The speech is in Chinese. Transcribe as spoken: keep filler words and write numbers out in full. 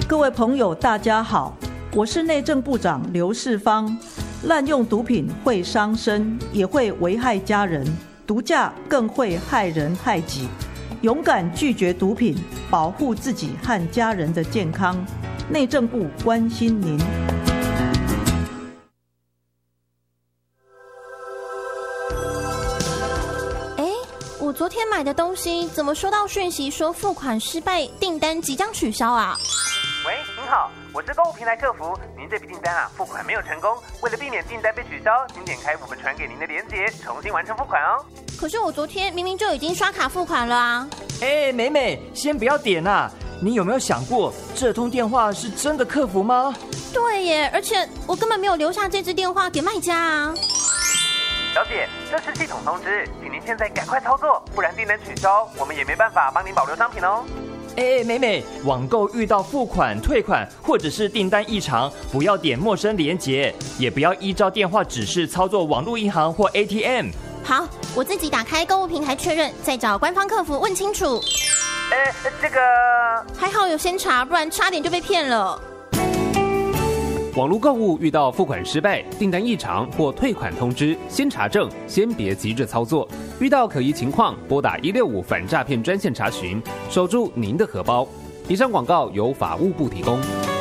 各位朋友大家好，我是内政部长刘世芳。滥用毒品会伤身，也会危害家人，毒驾更会害人害己。勇敢拒绝毒品，保护自己和家人的健康。内政部关心您。 哎，我昨天买的东西怎么收到讯息说付款失败，订单即将取消啊？ 喂，您好，我是购物平台客服，您这笔订单啊付款没有成功，为了避免订单被取消，请点开我们传给您的链接，重新完成付款哦。 可是我昨天明明就已经刷卡付款了啊！ 哎，美美，先不要点啊！你有没有想过，这通电话是真的客服吗？ 对耶，而且我根本没有留下这支电话给卖家啊！ 小姐，这是系统通知，请您现在赶快操作，不然订单取消，我们也没办法帮您保留商品哦。 哎，美美，网购遇到付款、退款或者是订单异常，不要点陌生连结，也不要依照电话指示操作网络银行或 A T M。 好，我自己打开购物平台确认，再找官方客服问清楚。 呃，这个还好有先查，不然差点就被骗了。 网络购物遇到付款失败、订单异常或退款通知，先查证，先别急着操作。遇到可疑情况，拨打一六五反诈骗专线查询，守住您的荷包。以上广告由法务部提供。